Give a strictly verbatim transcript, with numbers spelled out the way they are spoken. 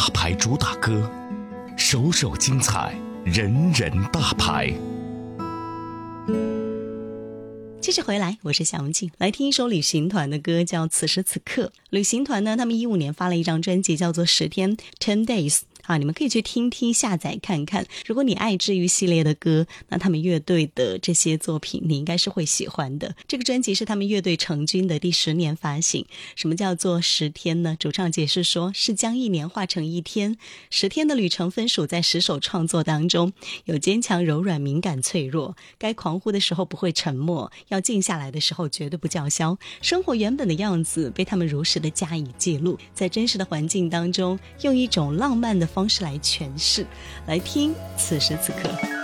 大牌主打歌，首首精彩，人人大牌。 继续回来，我是小文静，来听一首旅行团的歌，叫《此时此刻》。旅行团呢，他们一五年发了一张专辑，叫做《十天 Ten Days》。啊，你们可以去听听下载看看。如果你爱治愈系列的歌，那他们乐队的这些作品你应该是会喜欢的。这个专辑是他们乐队成军的第十年发行。什么叫做十天呢？主唱解释说，是将一年化成一天，十天的旅程分属在十首创作当中，有坚强、柔软、敏感、脆弱，该狂呼的时候不会沉默，要静下来的时候绝对不叫嚣。生活原本的样子被他们如实的加以记录，在真实的环境当中用一种浪漫的方式来诠释。来听此时此刻。